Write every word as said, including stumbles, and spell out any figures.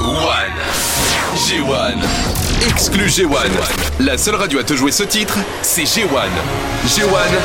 One. G un. Exclu G un. La seule radio à te jouer ce titre, c'est G un. G un,